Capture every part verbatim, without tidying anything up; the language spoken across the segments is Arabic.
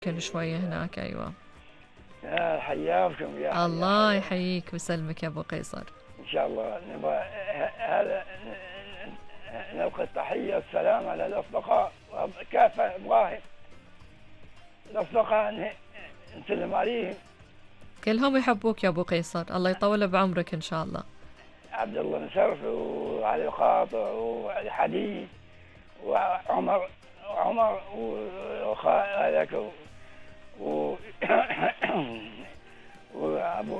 كل شوية هناك. أيوة. يا حياكم يا حيا الله حيا. يحييك ويسلمك يا أبو قيصر. إن شاء الله نبغى هذا نلقي التحية والسلام على الأصدقاء كافة إبراهيم، الأصدقاء نسلم عليهم كلهم يحبوك يا أبو قيصر، الله يطول بعمرك إن شاء الله. عبد الله نسرف وعلي القاطع وعلي حديد وعمر وعمر وخالك و وابو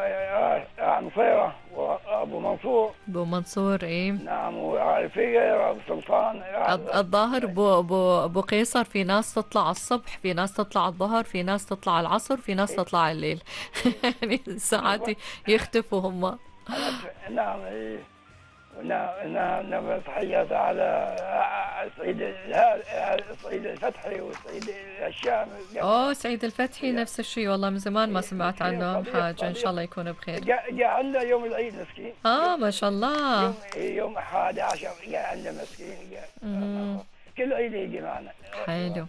نصيره وابو منصور. ابو منصور ايه. نعم وعارفيه وابو سلطان. الظاهر ابو ابو ابو قيصر في ناس تطلع الصبح، في ناس تطلع الظهر، في ناس تطلع العصر، في ناس تطلع الليل. يعني ساعات يختفوا هم. نعم ايه. نعم تحيات على سعيد سعيد الفتحي وسعيد الشام. اوه سعيد الفتحي نفس الشيء، والله من زمان ما سمعت عنه حاجة، ان شاء الله يكون بخير. جاء عندنا يوم العيد مسكين. اه ما شاء الله. يوم يوم أحد عشر جاء عندنا مسكين جاء. كل عيد يجي معنا. حلو.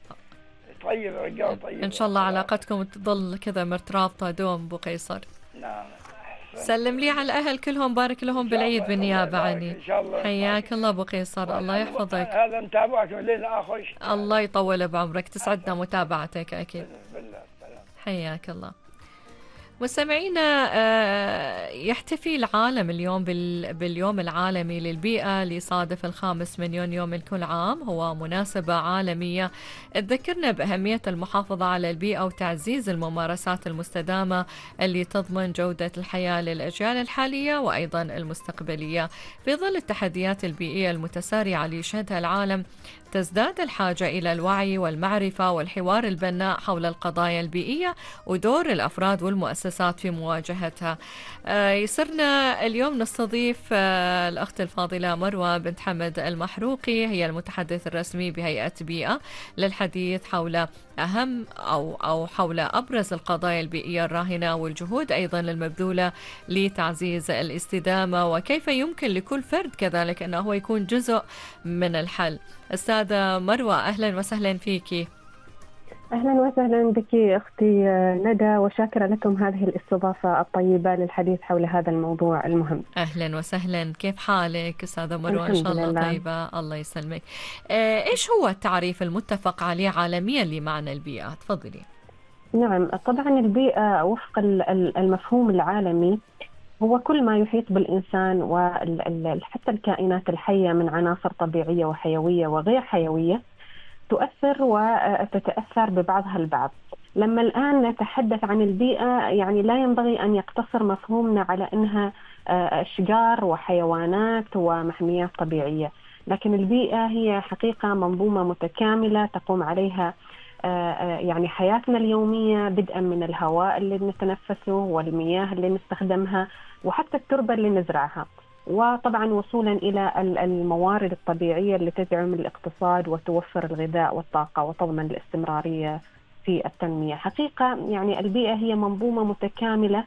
طيب رجال طيب. ان شاء الله علاقتكم تظل كذا مترابطة دوم ابو قيصر. نعم. سلم لي على الأهل كلهم، بارك لهم بالعيد بالنيابة عني. حياك الله أبو قيصر، الله يحفظك. هذا متابعك من الليل آخر. الله يطول بعمرك، تسعدنا متابعتك أكيد. حياك الله. مستمعينا، يحتفي العالم اليوم باليوم العالمي للبيئة اللي يصادف الخامس من يونيو من كل عام. هو مناسبة عالمية تذكرنا بأهمية المحافظة على البيئة وتعزيز الممارسات المستدامة اللي تضمن جودة الحياة للأجيال الحالية وأيضا المستقبلية. في ظل التحديات البيئية المتسارعة اللي يشهدها العالم، تزداد الحاجة إلى الوعي والمعرفة والحوار البناء حول القضايا البيئية ودور الأفراد والمؤسسات في مواجهتها. يسرنا اليوم نستضيف الأخت الفاضلة مروة بنت حمد المحروقي، هي المتحدث الرسمي بهيئة بيئة، للحديث حول أهم أو أو حول أبرز القضايا البيئية الراهنة والجهود أيضا المبذولة لتعزيز الاستدامة، وكيف يمكن لكل فرد كذلك أنه يكون جزء من الحل. أستاذة مروة أهلا وسهلا فيكي. أهلا وسهلا بك أختي ندى، وشاكرة لكم هذه الاستضافة الطيبة للحديث حول هذا الموضوع المهم. أهلا وسهلا، كيف حالك أستاذة مروة؟ إن شاء الله لله. طيبة، الله يسلمك. آه، إيش هو التعريف المتفق عليه عالميا لمعنى البيئة؟ تفضلي. نعم طبعا البيئة وفق المفهوم العالمي هو كل ما يحيط بالإنسان وحتى الكائنات الحية من عناصر طبيعية وحيوية وغير حيوية تؤثر وتتأثر ببعضها البعض. لما الآن نتحدث عن البيئة يعني لا ينبغي أن يقتصر مفهومنا على أنها أشجار وحيوانات ومحميات طبيعية، لكن البيئة هي حقيقة منظومة متكاملة تقوم عليها يعني حياتنا اليومية، بدءا من الهواء اللي نتنفسه والمياه اللي نستخدمها وحتى التربة اللي نزرعها، وطبعا وصولا إلى الموارد الطبيعية اللي تدعم الاقتصاد وتوفر الغذاء والطاقة وتضمن الاستمرارية في التنمية. حقيقة يعني البيئة هي منظومة متكاملة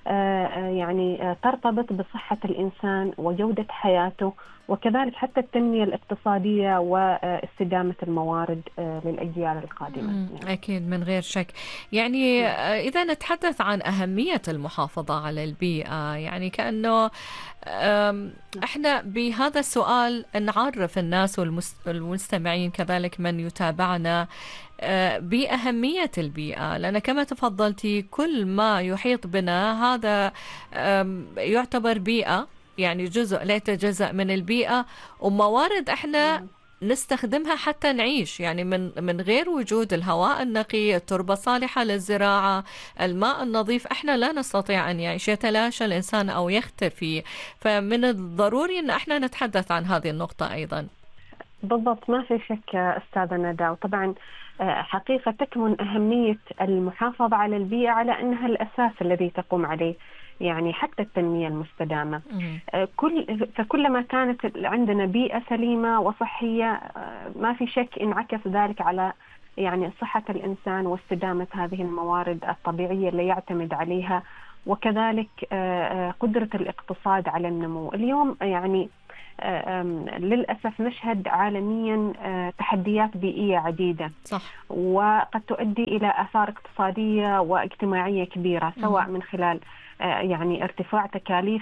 يعني ترتبط بصحة الإنسان وجودة حياته، وكذلك حتى التنمية الاقتصادية واستدامة الموارد للأجيال القادمة. أكيد من غير شك. يعني إذا نتحدث عن أهمية المحافظة على البيئة، يعني كأنه احنا بهذا السؤال نعرف الناس والمستمعين كذلك من يتابعنا بأهمية البيئة، لأن كما تفضلتي كل ما يحيط بنا هذا يعتبر بيئة، يعني جزء لا يتجزأ من البيئة، وموارد احنا نستخدمها حتى نعيش، يعني من من غير وجود الهواء النقي، التربة الصالحة للزراعة، الماء النظيف، احنا لا نستطيع ان يعيش، يتلاشى الانسان او يختفي. فمن الضروري ان احنا نتحدث عن هذه النقطة ايضا. بالضبط، ما في شك استاذة ندى. وطبعا حقيقة تكمن أهمية المحافظة على البيئة على أنها الأساس الذي تقوم عليه يعني حتى التنمية المستدامة. كل فكلما كانت عندنا بيئة سليمة وصحية ما في شك انعكس ذلك على يعني صحة الإنسان واستدامة هذه الموارد الطبيعية اللي يعتمد عليها، وكذلك قدرة الاقتصاد على النمو. اليوم يعني للأسف نشهد عالميا تحديات بيئية عديدة، صح. وقد تؤدي إلى آثار اقتصادية واجتماعية كبيرة، سواء من خلال يعني ارتفاع تكاليف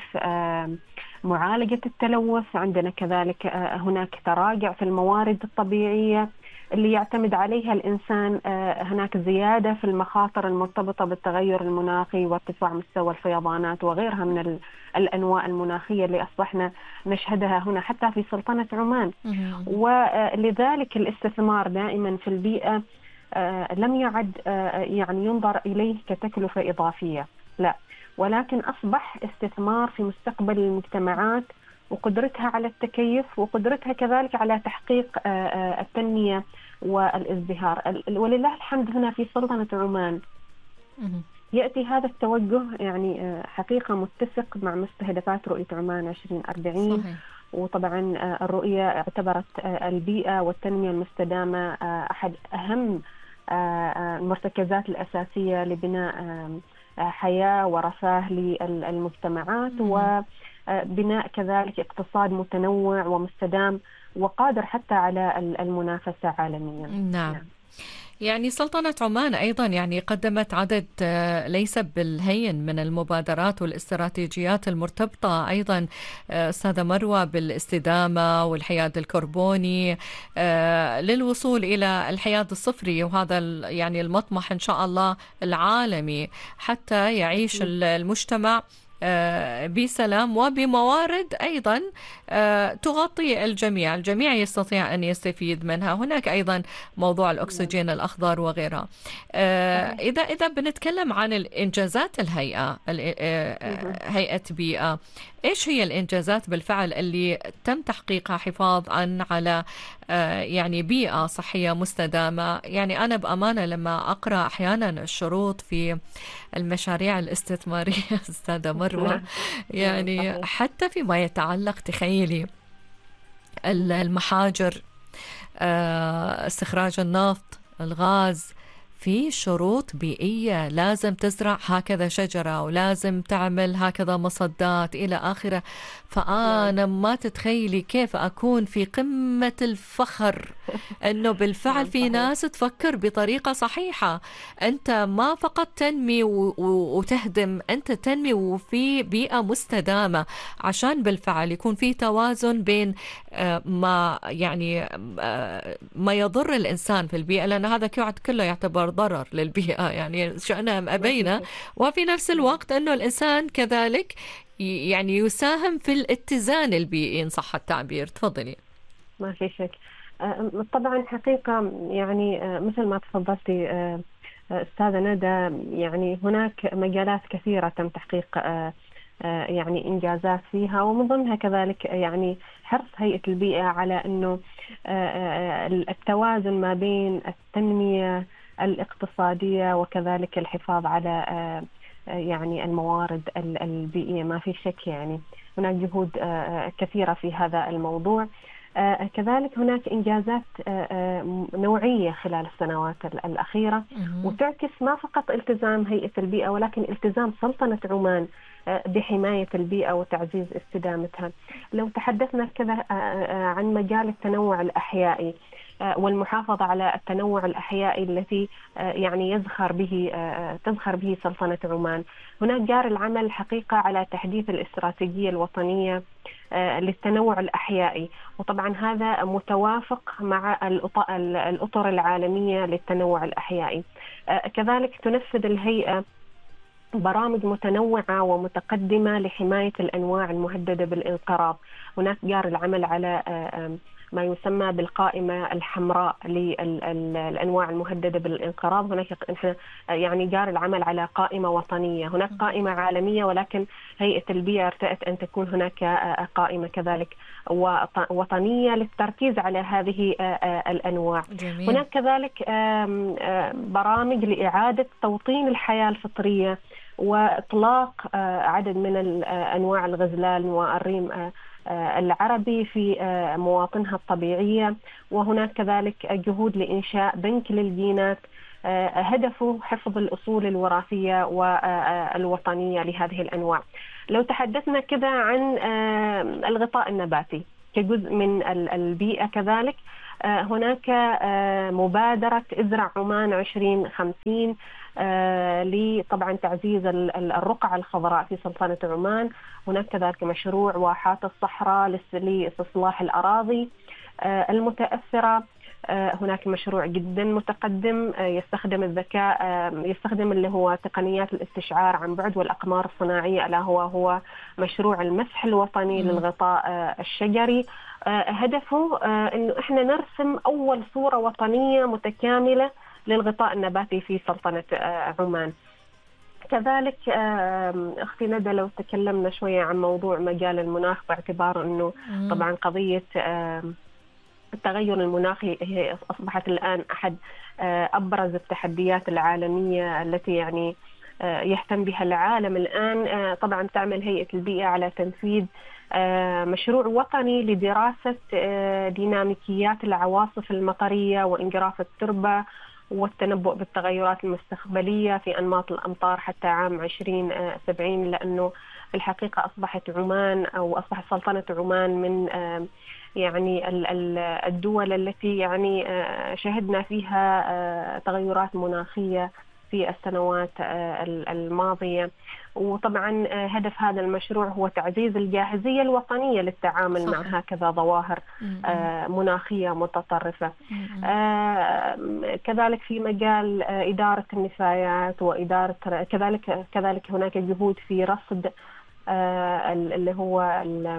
معالجة التلوث. عندنا كذلك هناك تراجع في الموارد الطبيعية اللي يعتمد عليها الإنسان، هناك زيادة في المخاطر المرتبطة بالتغير المناخي وارتفاع مستوى الفيضانات وغيرها من الأنواع المناخية اللي أصبحنا نشهدها هنا حتى في سلطنة عمان. ولذلك الاستثمار دائما في البيئة لم يعد يعني ينظر إليه كتكلفة إضافية، لا، ولكن أصبح استثمار في مستقبل المجتمعات وقدرتها على التكيف وقدرتها كذلك على تحقيق التنمية والازدهار. ولله الحمد هنا في سلطنة عمان يأتي هذا التوجه يعني حقيقة متسق مع مستهدفات رؤية عمان عشرين أربعين. صحيح. وطبعا الرؤية اعتبرت البيئة والتنمية المستدامة أحد أهم المرتكزات الأساسية لبناء حياة ورفاه للمجتمعات وبناء كذلك اقتصاد متنوع ومستدام وقادر حتى على المنافسة عالميا. نعم. نعم. يعني سلطنة عمان أيضا يعني قدمت عدد ليس بالهين من المبادرات والاستراتيجيات المرتبطة أيضا أستاذة مروة بالاستدامة والحياد الكربوني للوصول إلى الحياد الصفري، وهذا يعني المطمح إن شاء الله العالمي حتى يعيش المجتمع بسلام وبموارد أيضا تغطي الجميع، الجميع يستطيع أن يستفيد منها. هناك أيضا موضوع الأكسجين الأخضر وغيرها. إذا إذا بنتكلم عن الإنجازات الهيئة هيئة بيئة، إيش هي الإنجازات بالفعل اللي تم تحقيقها حفاظا على يعني بيئة صحية مستدامة؟ يعني أنا بأمانة لما أقرأ أحيانا الشروط في المشاريع الاستثمارية أستاذة مروة، يعني حتى فيما يتعلق تخيلي المحاجر، استخراج النفط، الغاز، في شروط بيئية، لازم تزرع هكذا شجرة ولازم تعمل هكذا مصدات إلى آخره. فأنا ما تتخيلي كيف أكون في قمة الفخر أنه بالفعل في ناس تفكر بطريقة صحيحة. أنت ما فقط تنمي وتهدم، أنت تنمي وفي بيئة مستدامة عشان بالفعل يكون في توازن بين ما يعني ما يضر الإنسان في البيئة، لأن هذا كله يعتبر ضرر للبيئة يعني شئنا أم أبينا، وفي نفس الوقت أنه الإنسان كذلك يعني يساهم في الاتزان البيئي إن صح التعبير. تفضلي. ما في شك. طبعا حقيقة يعني مثل ما تفضلتي أستاذة ندى، يعني هناك مجالات كثيرة تم تحقيق يعني إنجازات فيها، ومن ضمنها كذلك يعني حرص هيئة البيئة على أنه التوازن ما بين التنمية الاقتصادية وكذلك الحفاظ على يعني الموارد البيئية. ما في شك يعني هناك جهود كثيرة في هذا الموضوع. كذلك هناك إنجازات نوعية خلال السنوات الأخيرة، وتعكس ما فقط التزام هيئة البيئة ولكن التزام سلطنة عمان بحماية البيئة وتعزيز استدامتها. لو تحدثنا كذا عن مجال التنوع الأحيائي والمحافظة على التنوع الأحيائي التي يعني يزخر به تزخر به سلطنة عمان، هناك جار العمل حقيقة على تحديث الاستراتيجية الوطنية للتنوع الأحيائي، وطبعا هذا متوافق مع الأطر العالمية للتنوع الأحيائي. كذلك تنفذ الهيئة برامج متنوعة ومتقدمة لحماية الأنواع المهددة بالانقراض. هناك جار العمل على ما يسمى بالقائمة الحمراء للأنواع المهددة بالانقراض. هناك نحن يعني جار العمل على قائمة وطنية، هناك قائمة عالمية، ولكن هيئة البيئة ارتأت أن تكون هناك قائمة كذلك وطنية للتركيز على هذه الأنواع. جميل. هناك كذلك برامج لإعادة توطين الحياة الفطرية وإطلاق عدد من أنواع الغزلان والريم العربي في مواطنها الطبيعية. وهناك كذلك جهود لإنشاء بنك للجينات هدفه حفظ الأصول الوراثية والوطنية لهذه الأنواع. لو تحدثنا كذا عن الغطاء النباتي، كجزء من البيئة كذلك هناك مبادرة ازرع عمان عشرين خمسين لطبعا تعزيز الرقعة الخضراء في سلطنة عمان. هناك كذلك مشروع واحات الصحراء لاستصلاح الأراضي المتأثرة. هناك مشروع جدا متقدم يستخدم الذكاء، يستخدم اللي هو تقنيات الاستشعار عن بعد والأقمار الصناعية، ألا هو هو مشروع المسح الوطني للغطاء الشجري. هدفه إنه إحنا نرسم أول صورة وطنية متكاملة للغطاء النباتي في سلطنة عمان. كذلك أختي ندى لو تكلمنا شوية عن موضوع مجال المناخ، باعتبار أنه طبعا قضية التغير المناخي هي أصبحت الآن أحد أبرز التحديات العالمية التي يعني يهتم بها العالم الآن. طبعا تعمل هيئة البيئة على تنفيذ مشروع وطني لدراسة ديناميكيات العواصف المطرية وإنجراف التربة والتنبؤ بالتغيرات المستقبلية في أنماط الأمطار حتى عام عشرين سبعين، لأنه في الحقيقة أصبحت عمان أو أصبحت سلطنة عمان من يعني الدول التي يعني شهدنا فيها تغيرات مناخية في السنوات الماضية. وطبعا هدف هذا المشروع هو تعزيز الجاهزية الوطنية للتعامل صحيح. مع هكذا ظواهر مناخية متطرفة. كذلك في مجال إدارة النفايات وإدارة كذلك كذلك هناك جهود في رصد اللي هو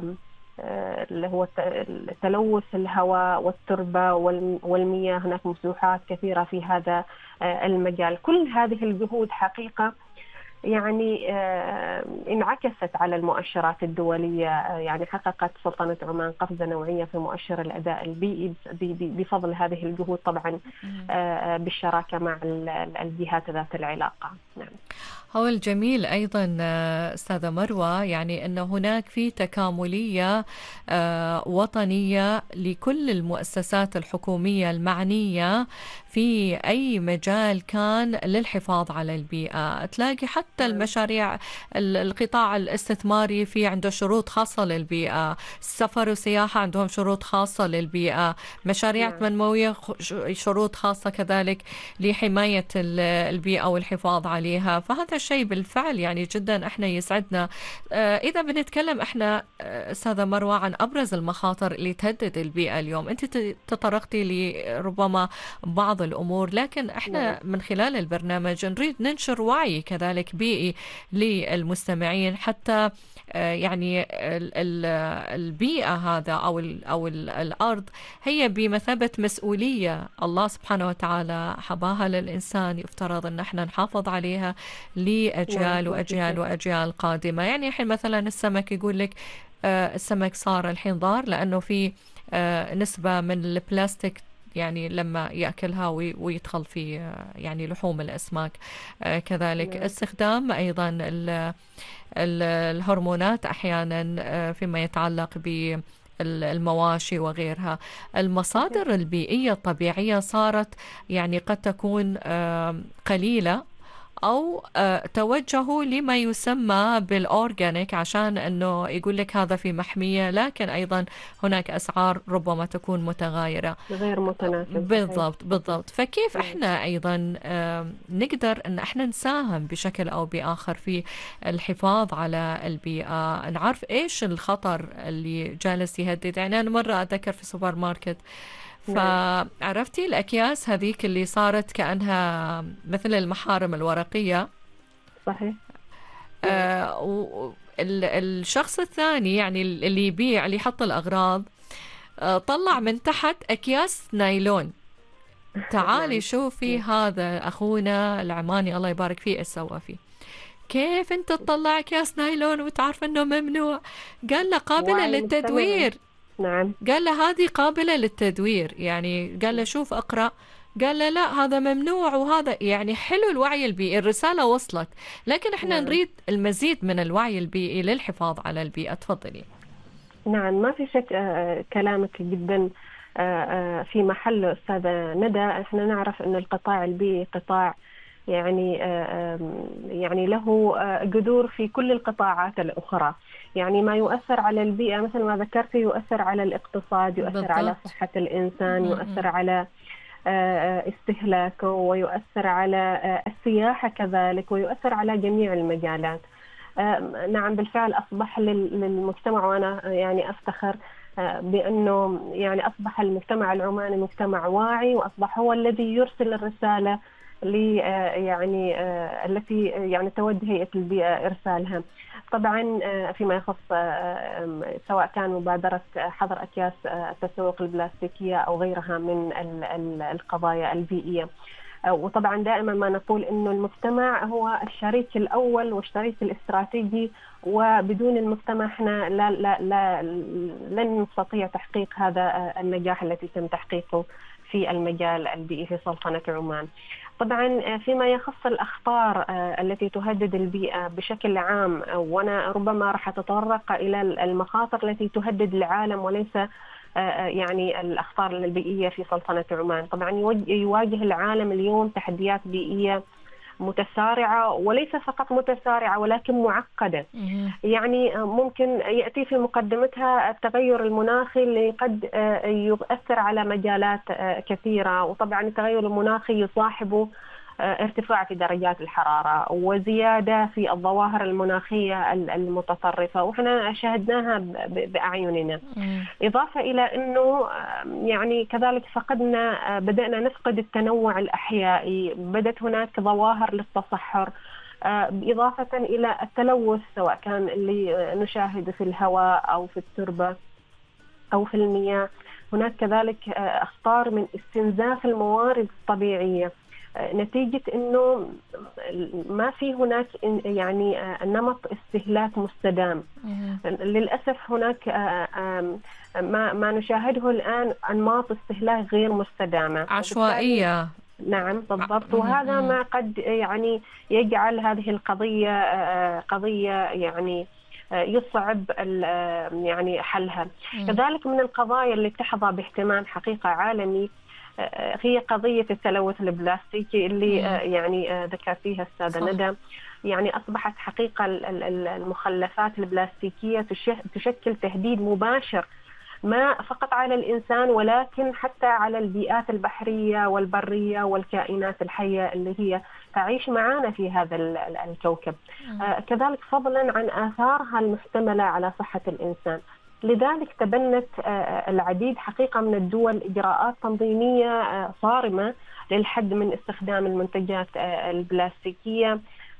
اللي هو تلوث الهواء والتربة والمياه. هناك مسوحات كثيرة في هذا المجال. كل هذه الجهود حقيقة يعني انعكست على المؤشرات الدولية، يعني حققت سلطنة عمان قفزة نوعية في مؤشر الأداء البيئي بفضل هذه الجهود، طبعا بالشراكة مع الجهات ذات العلاقة. نعم. هو الجميل أيضا أستاذة مروة يعني أن هناك في تكاملية وطنية لكل المؤسسات الحكومية المعنية في أي مجال كان للحفاظ على البيئة. تلاقي حتى المشاريع القطاع الاستثماري في عنده شروط خاصة للبيئة، السفر والسياحة عندهم شروط خاصة للبيئة، مشاريع تنموية شروط خاصة كذلك لحماية البيئة والحفاظ عليها. فهذا الشيء بالفعل يعني جدا احنا يسعدنا. إذا بنتكلم احنا أستاذة مروة عن أبرز المخاطر اللي تهدد البيئة اليوم، أنت تطرقتي لربما بعض الأمور، لكن احنا من خلال البرنامج نريد ننشر وعي كذلك بيئي للمستمعين، حتى يعني البيئة هذا أو أو الأرض هي بمثابة مسؤولية الله سبحانه وتعالى حباها للإنسان، يفترض أن احنا نحافظ عليها لأجيال وأجيال وأجيال قادمة. يعني الحين مثلا السمك يقول لك السمك صار الحين ضار لأنه في نسبة من البلاستيك يعني لما يأكلها ويدخل في يعني لحوم الأسماك. كذلك استخدام أيضا الهرمونات أحيانا فيما يتعلق بالمواشي وغيرها. المصادر البيئية الطبيعية صارت يعني قد تكون قليلة أو توجهوا لما يسمى بالأورجانيك عشان أنه يقول لك هذا في محمية، لكن أيضا هناك أسعار ربما تكون متغايرة غير متناسبة. بالضبط بالضبط. فكيف إحنا أيضا نقدر أن إحنا نساهم بشكل أو بآخر في الحفاظ على البيئة، نعرف إيش الخطر اللي جالس يهدد. يعني أنا مرة أذكر في سوبر ماركت فعرفتي الأكياس هذيك اللي صارت كأنها مثل المحارم الورقية. صحيح. آه الشخص الثاني يعني اللي يبيع اللي يحط الأغراض آه طلع من تحت أكياس نايلون. تعالي شوفي هذا أخونا العماني الله يبارك فيه إيش سوى فيه. كيف أنت تطلع أكياس نايلون وتعرف أنه ممنوع؟ قال له قابلة للتدوير. نعم. قال له هذه قابلة للتدوير، يعني قال له شوف أقرأ، قال له لا هذا ممنوع. وهذا يعني حلو الوعي البيئي، الرسالة وصلت، لكن احنا نعم. نريد المزيد من الوعي البيئي للحفاظ على البيئة. تفضلي. نعم ما في شك كلامك جدا في محل أستاذة ندى. احنا نعرف أن القطاع البيئي قطاع يعني يعني له جذور في كل القطاعات الأخرى. يعني ما يؤثر على البيئة مثل ما ذكرت يؤثر على الاقتصاد، يؤثر بالضبط. على صحة الإنسان، م- يؤثر م. على استهلاكه، ويؤثر على السياحة كذلك، ويؤثر على جميع المجالات. نعم بالفعل أصبح للمجتمع، وأنا يعني أفتخر بأنه يعني أصبح المجتمع العماني مجتمع واعي، وأصبح هو الذي يرسل الرسالة لي يعني التي يعني تود هيئة البيئة إرسالها. طبعا فيما يخص سواء كان مبادرة حظر أكياس التسوق البلاستيكية أو غيرها من القضايا البيئية. وطبعا دائما ما نقول إنه المجتمع هو الشريك الأول والشريك الاستراتيجي، وبدون المجتمع احنا لا لا لا لن نستطيع تحقيق هذا النجاح الذي تم تحقيقه في المجال البيئي في سلطنة عمان. طبعا فيما يخص الأخطار التي تهدد البيئة بشكل عام، وأنا ربما راح أتطرق إلى المخاطر التي تهدد العالم وليس يعني الأخطار البيئية في سلطنة عمان. طبعا يواجه العالم اليوم تحديات بيئية متسارعة، وليس فقط متسارعة ولكن معقدة. يعني ممكن يأتي في مقدمتها التغير المناخي اللي قد يؤثر على مجالات كثيرة، وطبعا التغير المناخي يصاحبه ارتفاع في درجات الحرارة وزيادة في الظواهر المناخية المتطرفة، وإحنا شاهدناها بأعيننا. إضافة إلى أنه يعني كذلك فقدنا بدأنا نفقد التنوع الأحيائي، بدأت هناك ظواهر للتصحر، إضافة إلى التلوث سواء كان اللي نشاهده في الهواء أو في التربة أو في المياه. هناك كذلك أخطار من استنزاف الموارد الطبيعية نتيجة أنه ما في هناك يعني نمط استهلاك مستدام. للأسف هناك ما ما نشاهده الآن أنماط استهلاك غير مستدامة عشوائية. نعم بالضبط. وهذا ما قد يعني يجعل هذه القضية قضية يعني يصعب يعني حلها. كذلك من القضايا اللي تحظى باهتمام حقيقة عالمي هي قضية التلوث البلاستيكي اللي مم. يعني ذكرتيها السادة ندى. يعني أصبحت حقيقة المخلفات البلاستيكية تشكل تهديد مباشر ما فقط على الإنسان ولكن حتى على البيئات البحرية والبرية والكائنات الحية اللي هي تعيش معنا في هذا الكوكب. آه كذلك فضلا عن آثارها المحتملة على صحة الإنسان. لذلك تبنت العديد حقيقة من الدول إجراءات تنظيمية صارمة للحد من استخدام المنتجات البلاستيكية،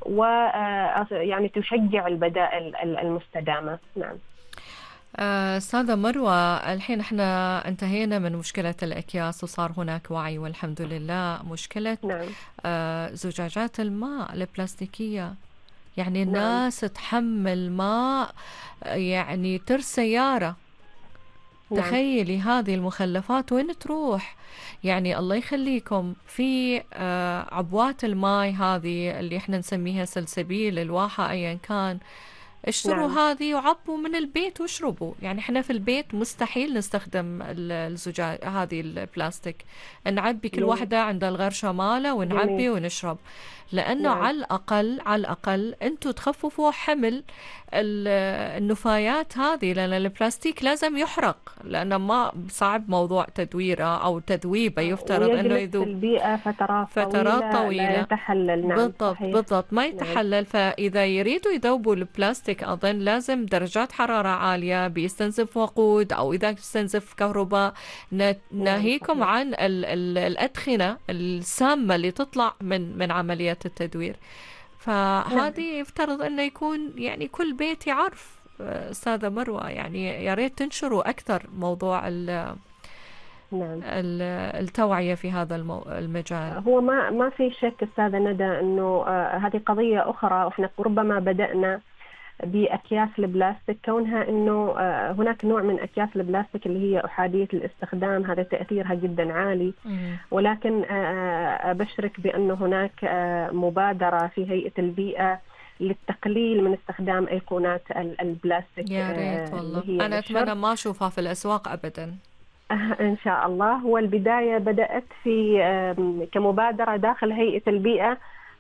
ويعني تشجع البدائل المستدامة. نعم. أستاذة مروة، الحين احنا انتهينا من مشكلة الأكياس وصار هناك وعي والحمد لله. مشكلة نعم. زجاجات الماء البلاستيكية، يعني الناس نعم. تحمل ماء يعني تر سيارة. نعم. تخيلي هذه المخلفات وين تروح؟ يعني الله يخليكم في عبوات الماء هذه اللي احنا نسميها سلسبيل الواحة ايا كان، اشتروا نعم. هذه وعبوا من البيت واشربوا. يعني احنا في البيت مستحيل نستخدم الزجاج هذه البلاستيك، نعبي كل واحدة عند الغرشة ماله ونعبي ونشرب، لأنه نعم. على الأقل على الأقل أنتوا تخففوا حمل النفايات هذه، لأن البلاستيك لازم يحرق، لأنه ما صعب موضوع تدويره أو تذويبه، يفترض أنه يذوب البيئة فترات, فترات طويلة, طويلة. لا يتحلل. نعم. بالضبط بالضبط ما يتحلل. نعم. فإذا يريدوا يذوبوا البلاستيك أظن لازم درجات حرارة عالية، بيستنزف وقود أو إذا يستنزف كهرباء. ناهيكم نعم. عن ال ال الأدخنة السامة اللي تطلع من من عملية التدوير. فهذه يفترض أنه يكون يعني كل بيت يعرف. أستاذة مروة، يعني يا ريت تنشروا أكثر موضوع ال نعم. التوعية في هذا المجال. هو ما ما في شك أستاذة ندى أنه هذه قضية أخرى، وإحنا ربما بدأنا بأكياس البلاستيك كونها أنه هناك نوع من أكياس البلاستيك اللي هي أحادية الاستخدام، هذا تأثيرها جدا عالي. ولكن أبشرك بأنه هناك مبادرة في هيئة البيئة للتقليل من استخدام أيقونات البلاستيك. يا ريت والله، أنا أتمنى ما أشوفها في الأسواق أبدا. إن شاء الله. والبداية بدأت في كمبادرة داخل هيئة البيئة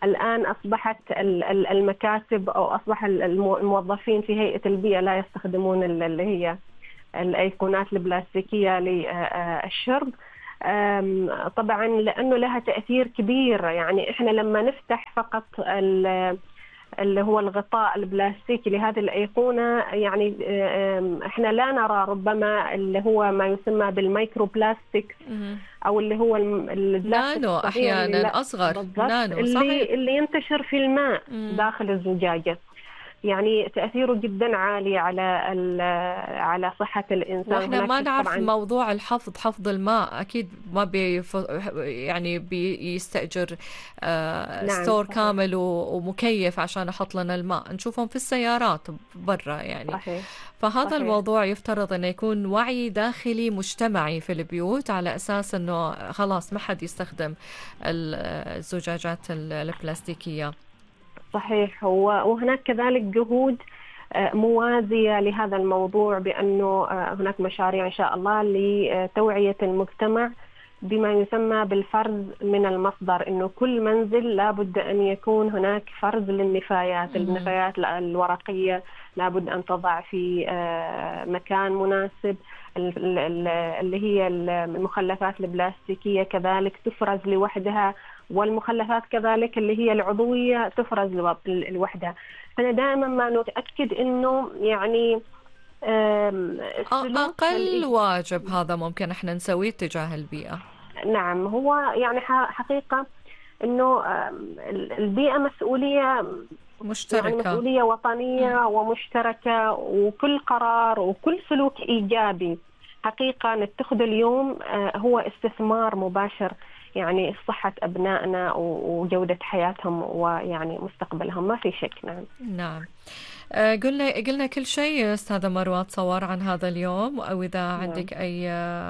الآن أصبحت المكاتب أو أصبح الموظفين في هيئة البيئة لا يستخدمون اللي هي الأيقونات البلاستيكية للشرب، طبعا لأنه لها تأثير كبير. يعني إحنا لما نفتح فقط اللي هو الغطاء البلاستيكي لهذه الأيقونة، يعني إحنا لا نرى ربما اللي هو ما يسمى بالمايكرو بلاستيك أو اللي هو البلاستيك نانو أحيانا أصغر، نانو اللي, صحيح. اللي ينتشر في الماء مم. داخل الزجاجة. يعني تأثيره جدا عالي على على صحة الإنسان. واحنا ما نعرف موضوع الحفظ، حفظ الماء أكيد ما بي يعني بيستأجر آه نعم ستور صحيح. كامل ومكيف عشان أحط لنا الماء، نشوفهم في السيارات برا يعني صحيح. فهذا صحيح. الموضوع يفترض أنه يكون وعي داخلي مجتمعي في البيوت، على أساس أنه خلاص ما حد يستخدم الزجاجات البلاستيكية. صحيح. وهناك كذلك جهود موازية لهذا الموضوع، بأنه هناك مشاريع إن شاء الله لتوعية المجتمع بما يسمى بالفرز من المصدر، إنه كل منزل لابد أن يكون هناك فرز للنفايات. النفايات الورقية لابد أن تضع في مكان مناسب، اللي هي المخلفات البلاستيكية كذلك تفرز لوحدها، والمخلفات كذلك اللي هي العضوية تفرز لوحدها. فأنا دائما ما نتأكد إنه يعني أقل واجب هذا ممكن إحنا نسويه تجاه البيئة. نعم، هو يعني حقيقة إنه البيئة مسؤولية مشتركة، يعني مسؤولية وطنية م. ومشتركة، وكل قرار وكل سلوك إيجابي حقيقة نتخذه اليوم هو استثمار مباشر يعني في صحة أبنائنا وجودة حياتهم ويعني مستقبلهم، ما في شك. نعم نعم. آه قلنا قلنا كل شيء أستاذة مروة تصور عن هذا اليوم، أو إذا نعم. عندك أي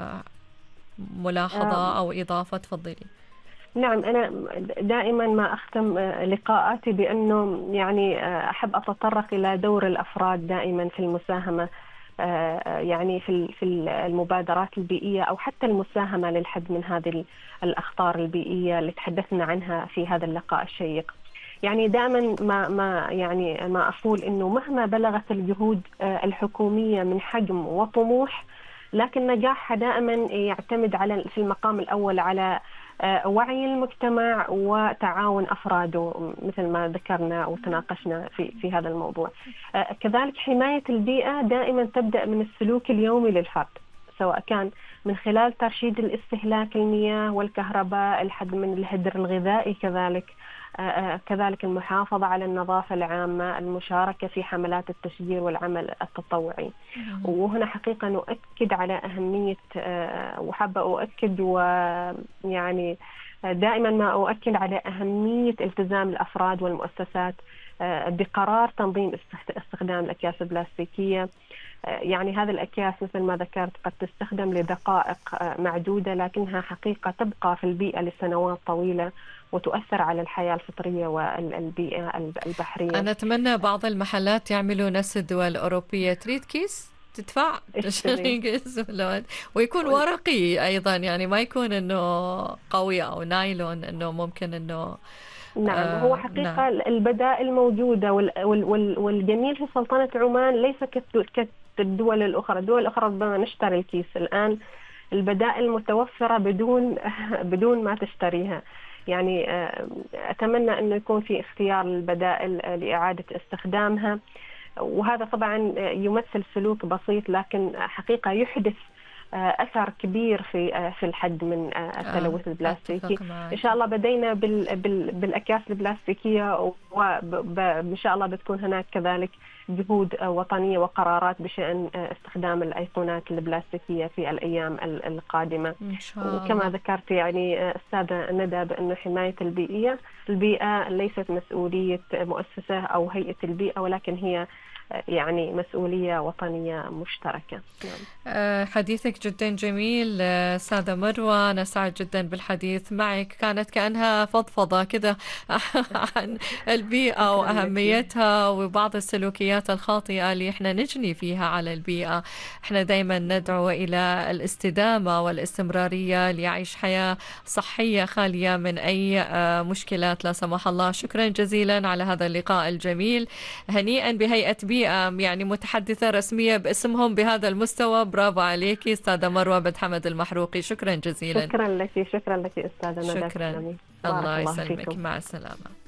ملاحظة أو إضافة تفضلي. نعم، أنا دائما ما أختم لقاءاتي بأنه يعني أحب أتطرق إلى دور الأفراد دائما في المساهمة يعني في في المبادرات البيئية، أو حتى المساهمة للحد من هذه الأخطار البيئية اللي تحدثنا عنها في هذا اللقاء الشيق. يعني دائما ما ما يعني ما أقول إنه مهما بلغت الجهود الحكومية من حجم وطموح، لكن نجاحها دائما يعتمد على في المقام الأول على وعي المجتمع وتعاون أفراده، مثل ما ذكرنا وتناقشنا في في هذا الموضوع. كذلك حماية البيئة دائما تبدأ من السلوك اليومي للفرد، سواء كان من خلال ترشيد الاستهلاك المياه والكهرباء، الحد من الهدر الغذائي، كذلك كذلك المحافظة على النظافة العامة، المشاركة في حملات التشجير والعمل التطوعي. وهنا حقيقة نؤكد على أهمية، وحابة أؤكد ويعني دائما ما أؤكد على أهمية التزام الأفراد والمؤسسات بقرار تنظيم استخدام الأكياس البلاستيكية. يعني هذه الأكياس مثل ما ذكرت قد تستخدم لدقائق معدودة، لكنها حقيقة تبقى في البيئة لسنوات طويلة وتؤثر على الحياة الفطرية والبيئة البحرية. أنا أتمنى بعض المحلات يعملوا نفس الدول الأوروبية، تريد كيس تدفع ويكون ورقي أيضا، يعني ما يكون إنه قوي أو نايلون، إنه ممكن إنه نعم. آه هو حقيقة نعم. البدائل موجودة، والجميل في سلطنة عمان ليس كالدول الأخرى. الدول الأخرى ربما نشتري الكيس، الآن البدائل متوفرة بدون بدون ما تشتريها. يعني أتمنى أنه يكون في اختيار البدائل لإعادة استخدامها، وهذا طبعا يمثل سلوك بسيط لكن حقيقة يحدث أثر كبير في في الحد من التلوث البلاستيكي. إن شاء الله بدينا بال بال بالأكياس البلاستيكية، وإن شاء الله بتكون هناك كذلك جهود وطنية وقرارات بشأن استخدام الأيقونات البلاستيكية في الأيام القادمة إن شاء الله. وكما ذكرت يعني أستاذة ندى بأن حماية البيئة البيئة ليست مسؤولية مؤسسة أو هيئة البيئة، ولكن هي يعني مسؤولية وطنية مشتركة. نعم. حديثك جدا جميل أستاذة مروة، أنا سعد جدا بالحديث معك، كانت كأنها فضفضة كذا عن البيئة وأهميتها وبعض السلوكيات الخاطئة اللي احنا نجني فيها على البيئة. احنا دايما ندعو إلى الاستدامة والاستمرارية ليعيش حياة صحية خالية من أي مشكلات لا سمح الله. شكرا جزيلا على هذا اللقاء الجميل. هنيئا بهيئة بيئة يعني متحدثة رسمية باسمهم بهذا المستوى. برافو عليكي أستاذة مروة بنت حمد المحروقي، شكرا جزيلا. شكرا لك، شكرا لك أستاذة ندى. شكرا، الله يسلمك، مع السلامة.